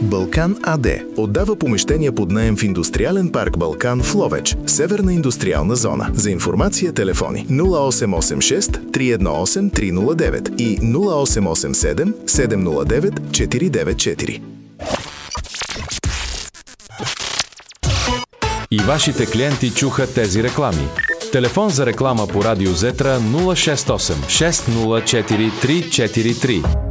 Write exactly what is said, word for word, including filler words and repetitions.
Балкан АД отдава помещения под наем в индустриален парк Балкан в Ловеч, Северна индустриална зона. За информация телефони нула осем осем шест три едно осем три нула девет и нула осем осем седем седем нула девет четири девет четири. И вашите клиенти чуха тези реклами. Телефон за реклама по Радио Зетра нула шест осем шест нула четири три четири три.